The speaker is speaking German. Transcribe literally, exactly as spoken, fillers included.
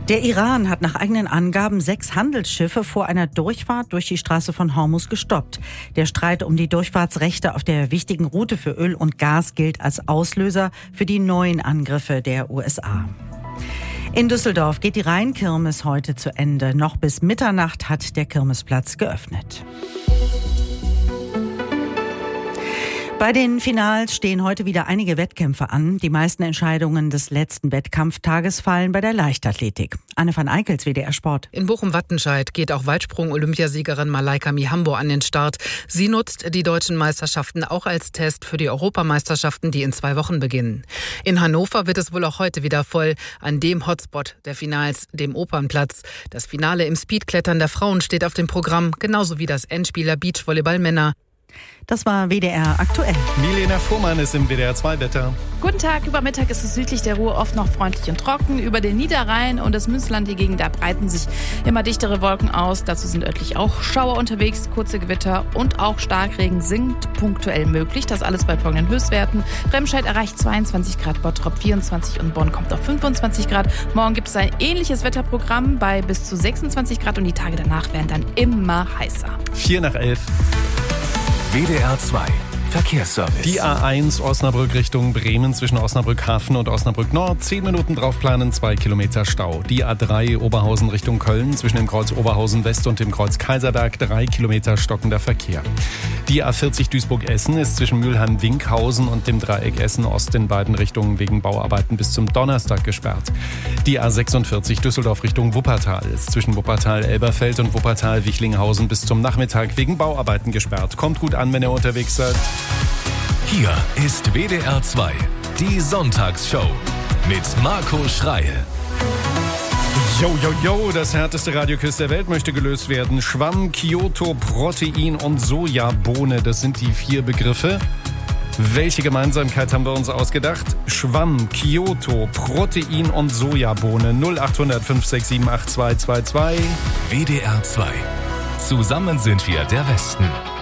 Der Iran hat nach eigenen Angaben sechs Handelsschiffe vor einer Durchfahrt durch die Straße von Hormuz gestoppt. Der Streit um die Durchfahrtsrechte auf der wichtigen Route für Öl und Gas gilt als Auslöser für die neuen Angriffe der U S A. In Düsseldorf geht die Rheinkirmes heute zu Ende. Noch bis Mitternacht hat der Kirmesplatz geöffnet. Bei den Finals stehen heute wieder einige Wettkämpfe an. Die meisten Entscheidungen des letzten Wettkampftages fallen bei der Leichtathletik. Anne van Eickels, W D R Sport. In Bochum-Wattenscheid geht auch Weitsprung-Olympiasiegerin Malaika Mihambo an den Start. Sie nutzt die deutschen Meisterschaften auch als Test für die Europameisterschaften, die in zwei Wochen beginnen. In Hannover wird es wohl auch heute wieder voll an dem Hotspot der Finals, dem Opernplatz. Das Finale im Speedklettern der Frauen steht auf dem Programm, genauso wie das Endspieler Beachvolleyball Männer. Das war W D R aktuell. Milena Fuhrmann ist im W D R zwei Wetter. Guten Tag, über Mittag ist es südlich der Ruhr oft noch freundlich und trocken. Über den Niederrhein und das Münsterland hingegen, da breiten sich immer dichtere Wolken aus. Dazu sind örtlich auch Schauer unterwegs, kurze Gewitter und auch Starkregen sind punktuell möglich. Das alles bei folgenden Höchstwerten. Remscheid erreicht zweiundzwanzig Grad, Bottrop vierundzwanzig und Bonn kommt auf fünfundzwanzig Grad. Morgen gibt es ein ähnliches Wetterprogramm bei bis zu sechsundzwanzig Grad und die Tage danach werden dann immer heißer. Vier nach elf. W D R zwei Verkehrsservice. Die A eins Osnabrück Richtung Bremen zwischen Osnabrück Hafen und Osnabrück Nord. Zehn Minuten draufplanen, zwei Kilometer Stau. Die A drei Oberhausen Richtung Köln zwischen dem Kreuz Oberhausen West und dem Kreuz Kaiserberg. Drei Kilometer stockender Verkehr. Die A vierzig Duisburg-Essen ist zwischen Mülheim-Winkhausen und dem Dreieck Essen-Ost in beiden Richtungen wegen Bauarbeiten bis zum Donnerstag gesperrt. Die A sechsundvierzig Düsseldorf Richtung Wuppertal ist zwischen Wuppertal-Elberfeld und Wuppertal-Wichlinghausen bis zum Nachmittag wegen Bauarbeiten gesperrt. Kommt gut an, wenn ihr unterwegs seid. Hier ist W D R zwei, die Sonntagsshow mit Marco Schreil. Jo, jo, jo, das härteste Radioquiz der Welt möchte gelöst werden. Schwamm, Kyoto, Protein und Sojabohne, das sind die vier Begriffe. Welche Gemeinsamkeit haben wir uns ausgedacht? Schwamm, Kyoto, Protein und Sojabohne. null acht null null fünf sechs sieben acht zwei zwei zwei. W D R zwei. Zusammen sind wir der Westen.